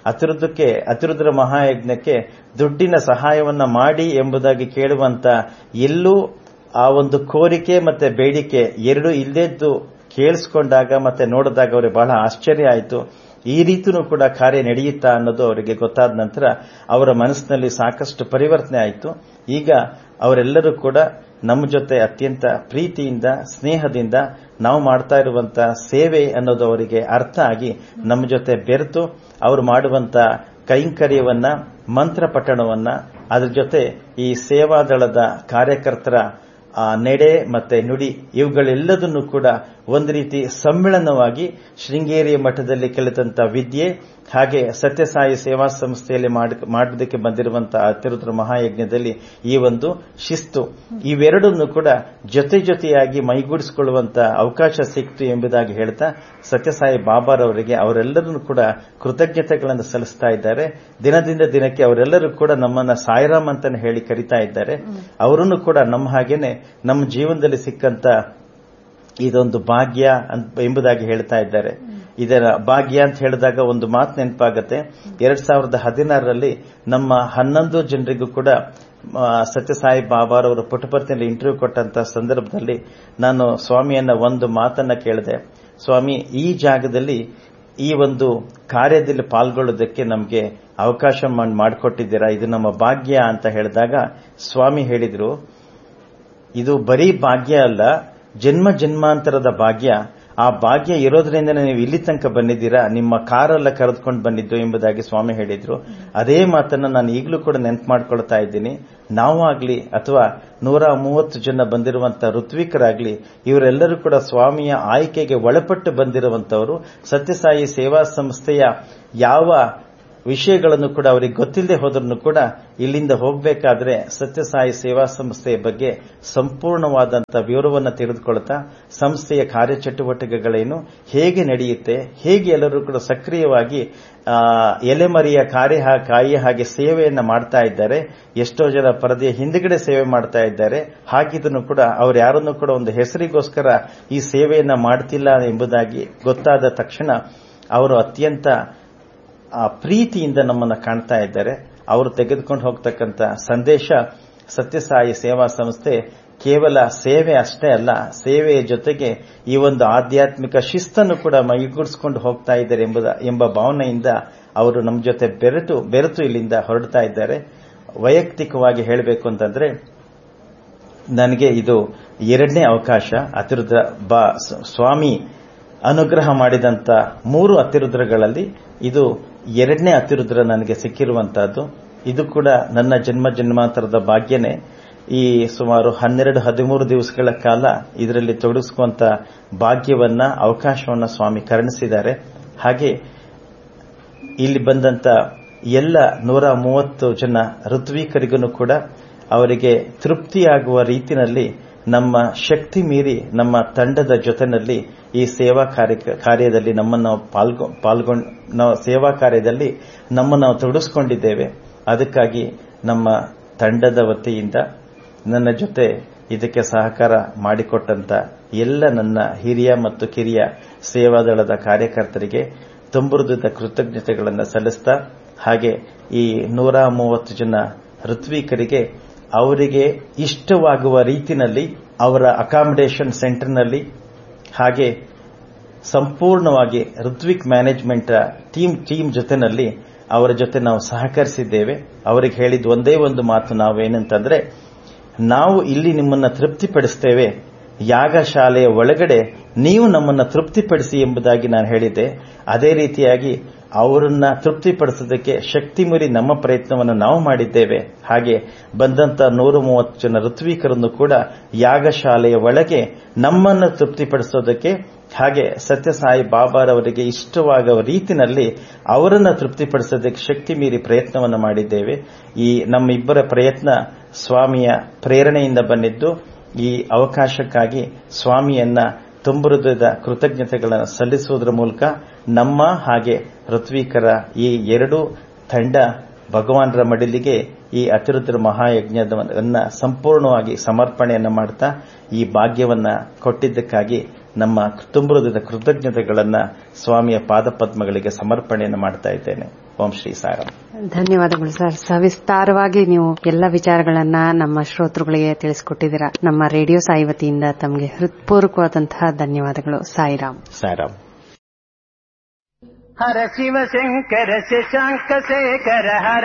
ಅತಿರುದ್ರ ಮಹಾಯಜ್ಞಕ್ಕೆ ದುಡ್ಡಿನ ಸಹಾಯವನ್ನ ಮಾಡಿ ಎಂಬುದಾಗಿ ಕೇಳುವಂತ ಎಲ್ಲೂ ಆ ಒಂದು ಕೋರಿಕೆ ಮತ್ತೆ ಬೇಡಿಕೆ ಎರಡೂ ಇಲ್ಲದ್ದು ಕೇಳಿಸ್ಕೊಂಡಾಗ ಮತ್ತೆ ನೋಡಿದಾಗ ಅವರಿಗೆ ಬಹಳ ಆಶ್ಚರ್ಯ ಆಯಿತು. ಈ ರೀತಿಯೂ ಕೂಡ ಕಾರ್ಯ ನಡೆಯುತ್ತಾ ಅನ್ನೋದು ಅವರಿಗೆ ಗೊತ್ತಾದ ನಂತರ ಅವರ ಮನಸ್ಸಿನಲ್ಲಿ ಸಾಕಷ್ಟು ಪರಿವರ್ತನೆ ಆಯಿತು. ಈಗ ಅವರೆಲ್ಲರೂ ಕೂಡ ನಮ್ಮ ಜೊತೆ ಅತ್ಯಂತ ಪ್ರೀತಿಯಿಂದ ಸ್ನೇಹದಿಂದ ನಾವು ಮಾಡ್ತಾ ಇರುವಂತ ಸೇವೆ ಅನ್ನೋದು ಅವರಿಗೆ ಅರ್ಥ ಆಗಿ ನಮ್ಮ ಜೊತೆ ಬೆರೆತು ಅವರು ಮಾಡುವಂತ ಕೈಂಕರ್ಯವನ್ನ, ಮಂತ್ರ ಪಠಣವನ್ನ, ಅದರ ಜೊತೆ ಈ ಸೇವಾದಳದ ಕಾರ್ಯಕರ್ತರ ನಡೆ ಮತ್ತೆ ನುಡಿ ಇವುಗಳೆಲ್ಲದನ್ನು ಕೂಡ ಒಂದು ರೀತಿ ಸಮ್ಮಿಳನವಾಗಿ ಶೃಂಗೇರಿಯ ಮಠದಲ್ಲಿ ಕಲಿತಂತ ವಿದ್ಯೆ ಹಾಗೆ ಸತ್ಯಸಾಯಿ ಸೇವಾ ಸಂಸ್ಥೆಯಲ್ಲಿ ಮಾಡೋದಕ್ಕೆ ಬಂದಿರುವಂತಹ ಅತಿರುದ್ರ ಮಹಾಯಜ್ಞದಲ್ಲಿ ಈ ಒಂದು ಶಿಸ್ತು ಇವೆರಡನ್ನು ಕೂಡ ಜೊತೆಯಾಗಿ ಮೈಗೂಡಿಸಿಕೊಳ್ಳುವಂತ ಅವಕಾಶ ಸಿಕ್ತು ಎಂಬುದಾಗಿ ಹೇಳ್ತಾ ಸತ್ಯಸಾಯಿ ಬಾಬಾರವರಿಗೆ ಅವರೆಲ್ಲರೂ ಕೂಡ ಕೃತಜ್ಞತೆಗಳನ್ನು ಸಲ್ಲಿಸ್ತಾ ಇದ್ದಾರೆ. ದಿನದಿಂದ ದಿನಕ್ಕೆ ಅವರೆಲ್ಲರೂ ಕೂಡ ನಮ್ಮನ್ನ ಸಾಯಿರಾಮ್ ಅಂತಾನೆ ಹೇಳಿ ಕರೀತಾ ಇದ್ದಾರೆ. ಅವರನ್ನು ಕೂಡ ನಮ್ಮ ಹಾಗೇನೆ ನಮ್ಮ ಜೀವನದಲ್ಲಿ ಸಿಕ್ಕಂತ ಇದೊಂದು ಭಾಗ್ಯ ಎಂಬುದಾಗಿ ಹೇಳ್ತಾ ಇದ್ದಾರೆ. ಇದರ ಭಾಗ್ಯ ಅಂತ ಹೇಳಿದಾಗ ಒಂದು ಮಾತು ನೆನಪಾಗತ್ತೆ. 2016ರಲ್ಲಿ ನಮ್ಮ 11 ಜನರಿಗೂ ಕೂಡ ಸತ್ಯಸಾಯಿ ಬಾಬಾರವರು ಪುಟಪರ್ತಿಯಲ್ಲಿ ಇಂಟರ್ವ್ಯೂ ಕೊಟ್ಟಂತ ಸಂದರ್ಭದಲ್ಲಿ ನಾನು ಸ್ವಾಮಿಯನ್ನ ಒಂದು ಮಾತನ್ನ ಕೇಳಿದೆ. ಸ್ವಾಮಿ, ಈ ಜಾಗದಲ್ಲಿ ಈ ಒಂದು ಕಾರ್ಯದಲ್ಲಿ ಪಾಲ್ಗೊಳ್ಳೋದಕ್ಕೆ ನಮಗೆ ಅವಕಾಶ ಮಾಡಿಕೊಟ್ಟಿದ್ದೀರಾ, ಇದು ನಮ್ಮ ಭಾಗ್ಯ ಅಂತ ಹೇಳಿದಾಗ ಸ್ವಾಮಿ ಹೇಳಿದ್ರು, ಇದು ಬರೀ ಭಾಗ್ಯ ಅಲ್ಲ, ಜನ್ಮ ಜನ್ಮಾಂತರದ ಭಾಗ್ಯ. ಆ ಭಾಗ್ಯ ಇರೋದ್ರಿಂದ ನೀವು ಇಲ್ಲಿ ತನಕ ಬಂದಿದ್ದೀರಾ, ನಿಮ್ಮ ಕಾರೆಲ್ಲ ಕರೆದುಕೊಂಡು ಬಂದಿದ್ದು ಎಂಬುದಾಗಿ ಸ್ವಾಮಿ ಹೇಳಿದ್ರು. ಅದೇ ಮಾತನ್ನ ನಾನು ಈಗಲೂ ಕೂಡ ನೆನಪು ಮಾಡ್ಕೊಳ್ತಾ ಇದ್ದೀನಿ. ನಾವು ಆಗ್ಲಿ ಅಥವಾ 130 ಜನ ಬಂದಿರುವಂತಹ ಋತ್ವಿಕರಾಗ್ಲಿ ಇವರೆಲ್ಲರೂ ಕೂಡ ಸ್ವಾಮಿಯ ಆಯ್ಕೆಗೆ ಒಳಪಟ್ಟು ಬಂದಿರುವಂತವರು. ಸತ್ಯಸಾಯಿ ಸೇವಾ ಸಂಸ್ಥೆಯ ಯಾವ ವಿಷಯಗಳನ್ನು ಕೂಡ ಅವರಿಗೆ ಗೊತ್ತಿಲ್ಲದೆ ಹೋದ್ರೂ ಕೂಡ ಇಲ್ಲಿಂದ ಹೋಗಬೇಕಾದ್ರೆ ಸತ್ಯಸಾಯಿ ಸೇವಾ ಸಂಸ್ಥೆಯ ಬಗ್ಗೆ ಸಂಪೂರ್ಣವಾದಂತಹ ವಿವರವನ್ನು ತಿಳಿದುಕೊಳ್ತಾ ಸಂಸ್ಥೆಯ ಕಾರ್ಯಚಟುವಟಿಕೆಗಳೇನು, ಹೇಗೆ ನಡೆಯುತ್ತೆ, ಹೇಗೆ ಎಲ್ಲರೂ ಕೂಡ ಸಕ್ರಿಯವಾಗಿ ಎಲೆಮರಿಯ ಕಾಯಿ ಹಾಗೆ ಸೇವೆಯನ್ನ ಮಾಡ್ತಾ ಇದ್ದಾರೆ, ಎಷ್ಟೋ ಜನ ಪರದೆಯ ಹಿಂದುಗಡೆ ಸೇವೆ ಮಾಡ್ತಾ ಇದ್ದಾರೆ. ಹಾಗಿದ್ದನ್ನು ಕೂಡ ಅವರು ಯಾರನ್ನೂ ಕೂಡ ಒಂದು ಹೆಸರಿಗೋಸ್ಕರ ಈ ಸೇವೆಯನ್ನ ಮಾಡ್ತಿಲ್ಲ ಎಂಬುದಾಗಿ ಗೊತ್ತಾದ ತಕ್ಷಣ ಅವರು ಅತ್ಯಂತ ಪ್ರೀತಿಯಿಂದ ನಮ್ಮನ್ನು ಕಾಣ್ತಾ ಇದ್ದಾರೆ. ಅವರು ತೆಗೆದುಕೊಂಡು ಹೋಗ್ತಕ್ಕಂಥ ಸಂದೇಶ, ಸತ್ಯಸಾಯಿ ಸೇವಾ ಸಂಸ್ಥೆ ಕೇವಲ ಸೇವೆ ಅಷ್ಟೇ ಅಲ್ಲ, ಸೇವೆಯ ಜೊತೆಗೆ ಈ ಒಂದು ಆಧ್ಯಾತ್ಮಿಕ ಶಿಸ್ತನ್ನು ಕೂಡ ಮೈಗೂಡಿಸಿಕೊಂಡು ಹೋಗ್ತಾ ಇದ್ದಾರೆ ಎಂಬ ಭಾವನೆಯಿಂದ ಅವರು ನಮ್ಮ ಜೊತೆ ಬೆರೆತು ಇಲ್ಲಿಂದ ಹೊರಡ್ತಾ ಇದ್ದಾರೆ. ವೈಯಕ್ತಿಕವಾಗಿ ಹೇಳಬೇಕು ಅಂತಂದ್ರೆ ನನಗೆ ಇದು 2ನೇ ಅವಕಾಶ. ಅತಿರುದ್ರ ಸ್ವಾಮಿ ಅನುಗ್ರಹ ಮಾಡಿದಂತ 3 ಅತಿರುದ್ರಗಳಲ್ಲಿ ಇದು 2ನೇ ಅತಿರುದ್ರ ನನಗೆ ಸಿಕ್ಕಿರುವಂತಹದ್ದು. ಇದು ಕೂಡ ನನ್ನ ಜನ್ಮಾಂತರದ ಭಾಗ್ಯನೇ. ಈ ಸುಮಾರು 12-13 ದಿವಸಗಳ ಕಾಲ ಇದರಲ್ಲಿ ತೊಡಗಿಸುವಂತ ಭಾಗ್ಯವನ್ನ, ಅವಕಾಶವನ್ನ ಸ್ವಾಮಿ ಕರುಣಿಸಿದ್ದಾರೆ. ಹಾಗೆ ಇಲ್ಲಿ ಬಂದಂತ ಎಲ್ಲ 130 ಜನ ಋತ್ವಿಕರಿಗೂ ಕೂಡ ಅವರಿಗೆ ತೃಪ್ತಿಯಾಗುವ ರೀತಿಯಲ್ಲಿ ನಮ್ಮ ಶಕ್ತಿ ಮೀರಿ ನಮ್ಮ ತಂಡದ ಜೊತೆನಲ್ಲಿ ಈ ಸೇವಾ ಕಾರ್ಯದಲ್ಲಿ ಸೇವಾ ಕಾರ್ಯದಲ್ಲಿ ನಾವು ತೊಡಗಿಸಿಕೊಂಡಿದ್ದೇವೆ. ಅದಕ್ಕಾಗಿ ನಮ್ಮ ತಂಡದ ವತಿಯಿಂದ ನನ್ನ ಜೊತೆ ಇದಕ್ಕೆ ಸಹಕಾರ ಮಾಡಿಕೊಟ್ಟಂತ ಎಲ್ಲ ನನ್ನ ಹಿರಿಯ ಮತ್ತು ಕಿರಿಯ ಸೇವಾದಳದ ಕಾರ್ಯಕರ್ತರಿಗೆ ತುಂಬುರುದ ಕೃತಜ್ಞತೆಗಳನ್ನು ಸಲ್ಲಿಸ್ತಾ, ಹಾಗೆ ಈ 130 ಜನ ಋತ್ವಿಕರಿಗೆ ಅವರಿಗೆ ಇಷ್ಟವಾಗುವ ರೀತಿಯಲ್ಲಿ ಅವರ ಅಕಾಮಿಡೇಷನ್ ಸೆಂಟರ್ನಲ್ಲಿ ಹಾಗೆ ಸಂಪೂರ್ಣವಾಗಿ ಋತ್ವಿಕ್ ಮ್ಯಾನೇಜ್ಮೆಂಟ್ ಟೀಮ್ ಜೊತೆನಲ್ಲಿ ಅವರ ಜೊತೆ ನಾವು ಸಹಕರಿಸಿದ್ದೇವೆ. ಅವರಿಗೆ ಹೇಳಿದ ಒಂದೇ ಒಂದು ಮಾತು ನಾವೇನಂತಂದ್ರೆ, ನಾವು ಇಲ್ಲಿ ನಿಮ್ಮನ್ನ ತೃಪ್ತಿಪಡಿಸ್ತೇವೆ, ಯಾಗಶಾಲೆಯ ಒಳಗಡೆ ನೀವು ನಮ್ಮನ್ನ ತೃಪ್ತಿಪಡಿಸಿ ಎಂಬುದಾಗಿ ನಾನು ಹೇಳಿದ್ದೆ. ಅದೇ ರೀತಿಯಾಗಿ ಅವರನ್ನ ತೃಪ್ತಿಪಡಿಸೋದಕ್ಕೆ ಶಕ್ತಿ ಮೀರಿ ನಮ್ಮ ಪ್ರಯತ್ನವನ್ನು ನಾವು ಮಾಡಿದ್ದೇವೆ. ಹಾಗೆ ಬಂದಂತ 130 ಜನ ಋತ್ವಿಕರನ್ನು ಕೂಡ ಯಾಗಶಾಲೆಯ ಒಳಗೆ ನಮ್ಮನ್ನು ತೃಪ್ತಿಪಡಿಸೋದಕ್ಕೆ, ಹಾಗೆ ಸತ್ಯಸಾಯಿ ಬಾಬಾರವರಿಗೆ ಇಷ್ಟವಾಗುವ ರೀತಿಯಲ್ಲಿ ಅವರನ್ನು ತೃಪ್ತಿಪಡಿಸೋದಕ್ಕೆ ಶಕ್ತಿ ಮೀರಿ ಪ್ರಯತ್ನವನ್ನು ಮಾಡಿದ್ದೇವೆ. ಈ ನಮ್ಮಿಬ್ಬರ ಪ್ರಯತ್ನ ಸ್ವಾಮಿಯ ಪ್ರೇರಣೆಯಿಂದ ಬಂದಿದ್ದು. ಈ ಅವಕಾಶಕ್ಕಾಗಿ ಸ್ವಾಮಿಯನ್ನ ತುಂಬ ಹೃದಯದ ಕೃತಜ್ಞತೆಗಳನ್ನು ಸಲ್ಲಿಸುವುದರ ಮೂಲಕ ನಮ್ಮ ಹಾಗೆ ಋತ್ವಿಕರ ಈ ಎರಡು ತಂಡ ಭಗವಾನರ ಮಡಿಲಿಗೆ ಈ ಅತಿರುದ್ರ ಮಹಾಯಜ್ಞವನ್ನ ಸಂಪೂರ್ಣವಾಗಿ ಸಮರ್ಪಣೆಯನ್ನು ಮಾಡ್ತಾ ಈ ಭಾಗ್ಯವನ್ನ ಕೊಟ್ಟಿದ್ದಕ್ಕಾಗಿ ನಮ್ಮ ತುಂಬ ಹೃದಯದ ಕೃತಜ್ಞತೆಗಳನ್ನು ಸ್ವಾಮಿಯ ಪಾದಪದ್ಮಗಳಿಗೆ ಸಮರ್ಪಣೆಯನ್ನು ಮಾಡ್ತಾ ಇದ್ದೇನೆ. ಓಂ ಶ್ರೀ ಸಾಯಿರಾಮ್. ಧನ್ಯವಾದಗಳು ಸರ್. ಸವಿಸ್ತಾರವಾಗಿ ನೀವು ಎಲ್ಲ ವಿಚಾರಗಳನ್ನ ನಮ್ಮ ಶ್ರೋತೃಗಳಿಗೆ ತಿಳಿಸಿಕೊಟ್ಟಿದ್ದೀರಾ. ನಮ್ಮ ರೇಡಿಯೋ ಸಾಯಿ ವತಿಯಿಂದ ತಮಗೆ ಹೃತ್ಪೂರ್ವಕವಾದಂತಹ ಧನ್ಯವಾದಗಳು. ಸಾಯಿರಾಮ್. ಸಾಯಿರಾಮ್. ಹರ ಶಿವ ಶಂಕರ ಶಶಾಂಕ ಶೇಖರ ಹರ